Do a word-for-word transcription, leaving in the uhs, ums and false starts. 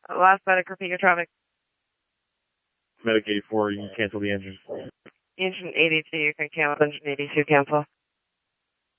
Last medic, repeat your traffic. Medic eighty-four, you can cancel the engine. Engine eighty-two, you can cancel. Engine eighty-two, cancel.